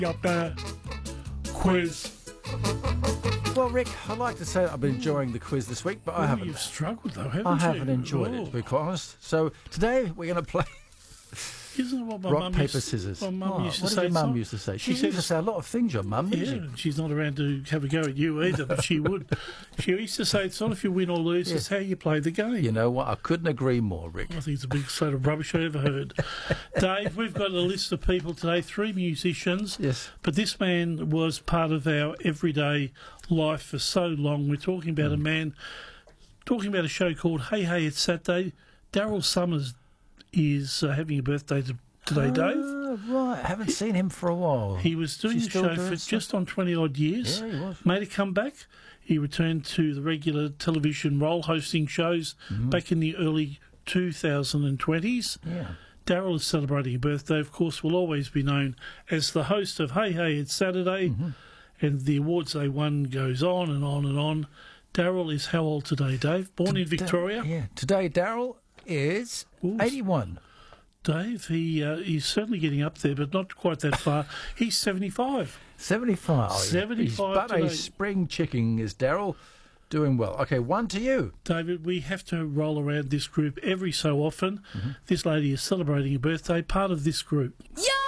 Up there. Quiz. Well, Rick, I'd like to say that I've been enjoying the quiz this week, but I haven't. You've struggled, though, haven't you? I haven't enjoyed it, to be quite honest. So today we're going to play Isn't it what my rock, mum paper, used, scissors. what mum used to What say? did your mum Tom? used to say? She She used to say a lot of things, your mum, didn't Yeah, she? and she's not around to have a go at you either, but she would. She used to say, it's not if you win or lose, it's how you play the game. You know what? I couldn't agree more, Rick. I think it's the biggest load of rubbish I ever heard. Dave, we've got a list of people today, 3 musicians. Yes. But this man was part of our everyday life for so long. We're talking about a man, talking about a show called Hey Hey It's Saturday. Daryl Summers is having a birthday today, Dave. Oh, right. I haven't seen him for a while. He was doing She's the still show doing for stuff? just on 20-odd years. Yeah, he was. Made a comeback. He returned to the regular television role, hosting shows back in the early 2020s. Yeah. Daryl is celebrating a birthday, of course, will always be known as the host of Hey Hey It's Saturday, and the awards they won goes on and on and on. Daryl is how old today, Dave? Born in Victoria. Yeah. Today, Daryl is Ooh. 81. Dave, he's certainly getting up there, but not quite that far. He's 75. 75. 75 He's but today. a spring chicken is Daryl. Doing well. Okay, one to you. David, we have to roll around this group every so often. This lady is celebrating a birthday, part of this group. Yo!